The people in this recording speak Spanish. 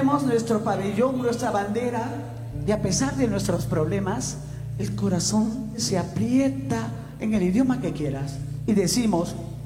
ponemos nuestro pabellón, nuestra bandera, y a pesar de nuestros problemas, el corazón se aprieta en el idioma que quieras y decimos: